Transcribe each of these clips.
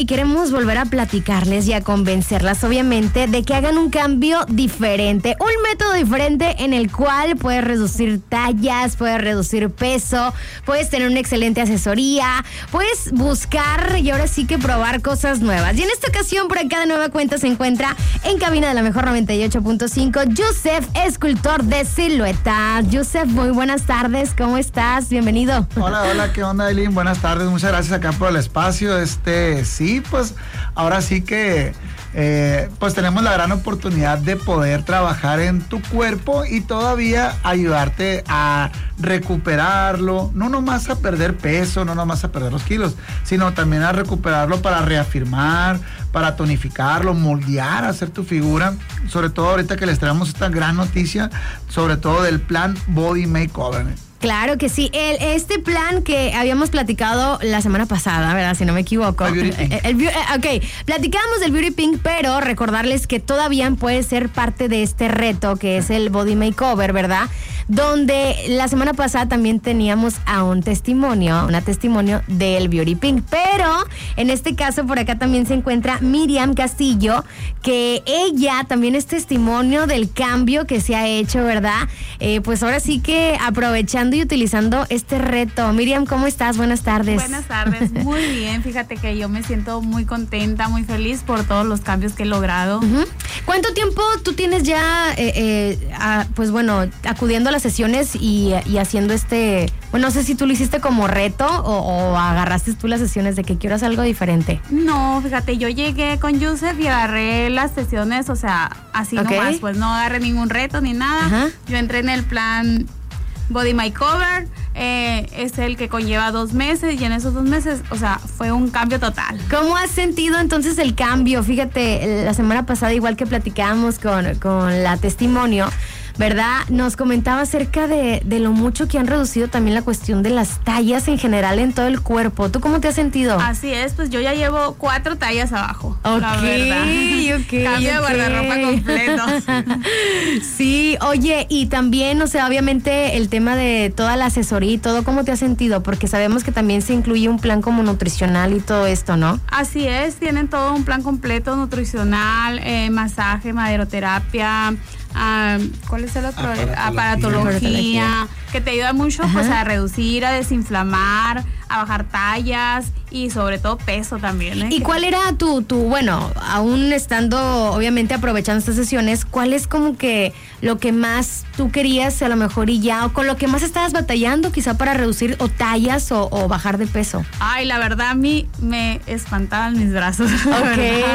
Y queremos volver a platicarles y a convencerlas, obviamente, de que hagan un cambio diferente, un método diferente en el cual puedes reducir tallas, puedes reducir peso, puedes tener una excelente asesoría, puedes buscar y ahora sí que probar cosas nuevas. Y en esta ocasión, por acá de nueva cuenta, se encuentra en cabina de la mejor 98.5, Yusef, escultor de siluetas. Yusef, muy buenas tardes, ¿cómo estás? Bienvenido. Hola, ¿qué onda, Eileen? Buenas tardes, muchas gracias acá por el espacio. Sí, pues ahora sí que pues tenemos la gran oportunidad de poder trabajar en tu cuerpo y todavía ayudarte a recuperarlo, no nomás a perder peso, no nomás a perder los kilos, sino también a recuperarlo para reafirmar, para tonificarlo, moldear, hacer tu figura, sobre todo ahorita que les traemos esta gran noticia, sobre todo del plan Body Makeover. Claro que sí. Este plan que habíamos platicado la semana pasada, ¿verdad? Si no me equivoco. El Beauty Pink. Ok, platicábamos del Beauty Pink, pero recordarles que todavía puede ser parte de este reto que es el Body Makeover, ¿verdad? Donde la semana pasada también teníamos a una testimonio del Beauty Pink. Pero en este caso por acá también se encuentra Miriam Castillo, que ella también es testimonio del cambio que se ha hecho, ¿verdad? Pues ahora sí que aprovechando y utilizando este reto. Miriam, ¿cómo estás? Buenas tardes. Buenas tardes, muy bien. Fíjate que yo me siento muy contenta, muy feliz por todos los cambios que he logrado. Uh-huh. ¿Cuánto tiempo tú tienes ya, pues bueno, acudiendo a las sesiones y haciendo bueno, no sé si tú lo hiciste como reto o agarraste tú las sesiones de que quieras algo diferente? No, fíjate, yo llegué con Yusef y agarré las sesiones, o sea, así nomás, pues no agarré ningún reto ni nada. Uh-huh. Yo entré en el plan Body Makeover, es el que conlleva 2 meses y en esos 2 meses, o sea, fue un cambio total. ¿Cómo has sentido entonces el cambio? Fíjate, la semana pasada, igual que platicábamos con la testimonio, ¿verdad? Nos comentaba acerca de lo mucho que han reducido también la cuestión de las tallas en general en todo el cuerpo. ¿Tú cómo te has sentido? Así es, pues yo ya llevo 4 tallas abajo, la verdad. Cambio de guardarropa completo. Sí, oye, y también, o sea, obviamente el tema de toda la asesoría y todo, ¿cómo te has sentido? Porque sabemos que también se incluye un plan como nutricional y todo esto, ¿no? Así es, tienen todo un plan completo, nutricional, masaje, maderoterapia, ¿cuál es el otro? Aparatología, que te ayuda mucho pues a reducir, a desinflamar, a bajar tallas y sobre todo peso también. ¿Y cuál era bueno, aún estando obviamente aprovechando estas sesiones, cuál es como que lo que más tú querías a lo mejor y ya, o con lo que más estabas batallando quizá para reducir o tallas o bajar de peso? Ay, la verdad a mí me espantaban mis brazos. Ok.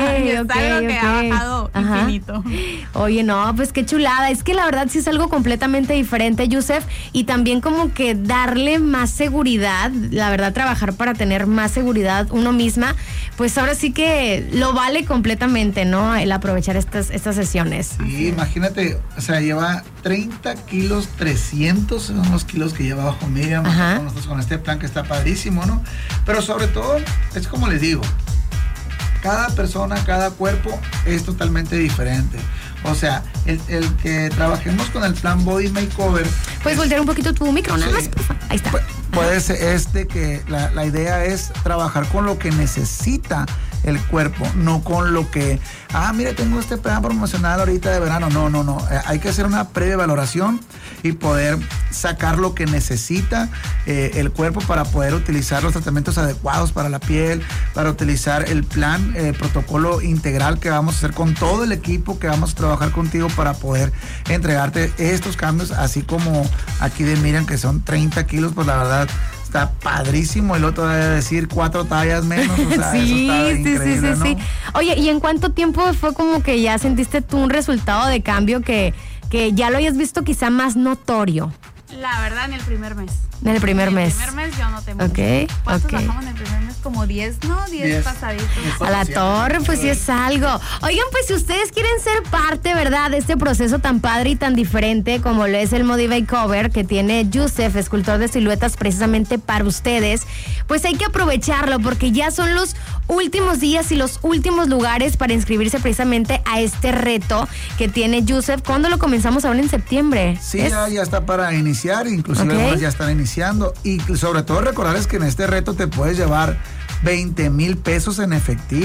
Que ha bajado infinito. Oye, no, pues qué chulada. Es que la verdad sí es algo completamente diferente, Yusef, y también como que darle más seguridad, la verdad, trabajar para tener más seguridad uno misma, pues ahora sí que lo vale completamente, ¿no? El aprovechar estas sesiones. Sí, imagínate, o sea, lleva 30 kilos, 300 son los kilos que lleva bajo Miriam, con este plan que está padrísimo, ¿no? Pero sobre todo, es como les digo, cada persona, cada cuerpo es totalmente diferente. O sea, el que trabajemos con el plan Body Makeover. ¿Puedes voltear un poquito tu micro? Nada más. Ahí está. Puede ser que la idea es trabajar con lo que necesita el cuerpo, no con lo que, mira, tengo este plan promocional ahorita de verano. No. Hay que hacer una previa valoración y poder sacar lo que necesita el cuerpo para poder utilizar los tratamientos adecuados para la piel, para utilizar el plan, protocolo integral que vamos a hacer con todo el equipo que vamos a trabajar contigo para poder entregarte estos cambios, así como aquí de Miriam, que son 30 kilos, pues la verdad está padrísimo. El otro debe decir 4 tallas menos, o sea, sí, eso está increíble, ¿no? Sí. Oye, ¿y en cuánto tiempo fue como que ya sentiste tú un resultado de cambio que ya lo hayas visto quizá más notorio? La verdad, en el primer mes. En el primer mes. En el primer mes yo noté mucho. Ok. ¿Cuántos bajamos en el primer mes? Como 10, ¿no? 10 pasaditos. A la torre, pues sí es algo. Oigan, pues si ustedes quieren ser parte, ¿verdad?, de este proceso tan padre y tan diferente como lo es el Body Makeover que tiene Yusef, escultor de siluetas, precisamente para ustedes, pues hay que aprovecharlo porque ya son los últimos días y los últimos lugares para inscribirse precisamente a este reto que tiene Yusef. ¿Cuándo lo comenzamos? Ahora en septiembre. Sí, ya está para iniciar, inclusive algunos ya están iniciando, y sobre todo recordarles que en este reto te puedes llevar 20,000 pesos en efectivo.